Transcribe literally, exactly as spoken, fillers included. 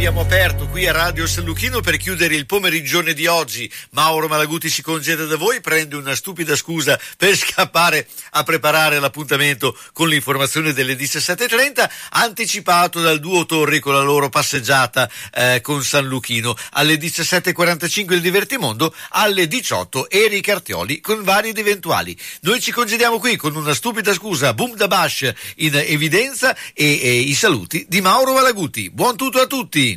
abbiamo aperto qui a Radio San Lucchino per chiudere il pomeriggione di oggi. Mauro Malaguti si congeda da voi, prende una stupida scusa per scappare a preparare l'appuntamento con l'informazione delle diciassette e trenta, anticipato dal duo Torri con la loro passeggiata eh, con San Lucchino. Alle diciassette e quarantacinque il Divertimondo, alle diciotto Eric Artioli con vari ed eventuali. Noi ci congediamo qui con una stupida scusa, boom da bash in evidenza e, e i saluti di Mauro Malaguti. Buon tutto a tutti!